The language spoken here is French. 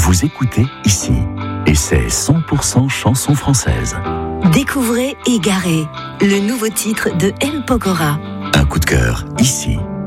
vous écoutez ici. Et c'est 100% chansons françaises. Découvrez Égaré, le nouveau titre de M. Pokora. Un coup de cœur ici.